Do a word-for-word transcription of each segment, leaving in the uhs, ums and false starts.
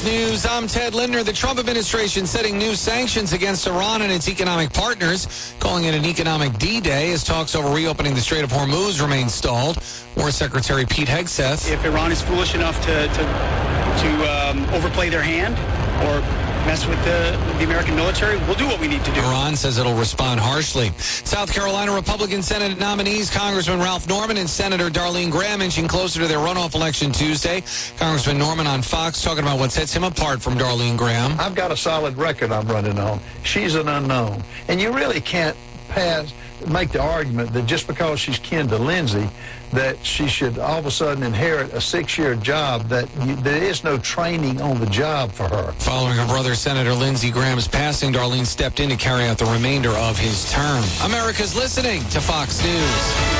News, I'm Ted Lindner. The Trump administration setting new sanctions against Iran and its economic partners, calling it an economic D-Day as talks over reopening the Strait of Hormuz remain stalled. War Secretary Pete Hegseth. If Iran is foolish enough to, to, to um, overplay their hand or mess with the, the American military, we'll do what we need to do. Iran says it'll respond harshly. South Carolina Republican Senate nominees, Congressman Ralph Norman and Senator Darlene Graham, inching closer to their runoff election Tuesday. Congressman Norman on Fox talking about what sets him apart from Darlene Graham. I've got a solid record I'm running on. She's an unknown. And you really can't pass, make the argument that just because she's kin to Lindsey, that she should all of a sudden inherit a six-year job, that you, there is no training on the job for her. Following her brother, Senator Lindsey Graham's passing, Darlene stepped in to carry out the remainder of his term. America's listening to Fox News.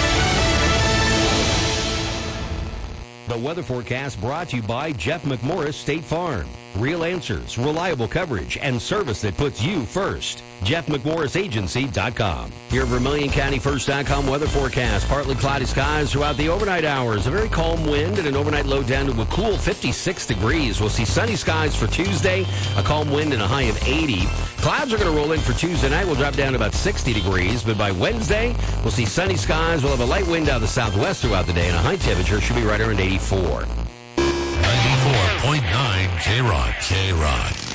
The weather forecast brought to you by Jeff McMorris State Farm. Real answers, reliable coverage, and service that puts you first. Jeff McMorris Agency dot com. Your Vermilion County First dot com weather forecast. Partly cloudy skies throughout the overnight hours. A very calm wind and an overnight low down to a cool fifty-six degrees. We'll see sunny skies for Tuesday, a calm wind and a high of eighty. Clouds are going to roll in for Tuesday night. We'll drop down to about sixty degrees. But by Wednesday, we'll see sunny skies. We'll have a light wind out of the southwest throughout the day, and a high temperature should be right around eighty-four. ninety-four point nine K-Rock. K-Rock.